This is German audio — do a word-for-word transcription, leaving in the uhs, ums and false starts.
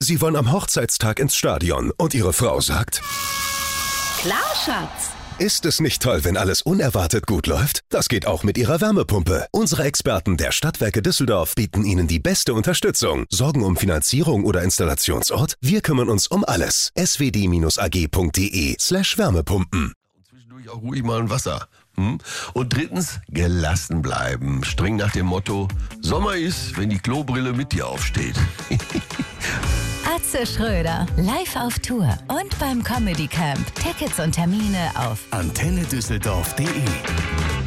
Sie wollen am Hochzeitstag ins Stadion und Ihre Frau sagt: Klar, Schatz. Ist es nicht toll, wenn alles unerwartet gut läuft? Das geht auch mit Ihrer Wärmepumpe. Unsere Experten der Stadtwerke Düsseldorf bieten Ihnen die beste Unterstützung. Sorgen um Finanzierung oder Installationsort? Wir kümmern uns um alles. s w d a g punkt d e slash Wärmepumpen. Und zwischendurch auch ruhig mal ein Wasser. Hm? Und drittens, gelassen bleiben. Streng nach dem Motto: Sommer ist, wenn die Klobrille mit dir aufsteht. Atze Schröder, live auf Tour und beim Comedy Camp. Tickets und Termine auf antenne düsseldorf punkt d e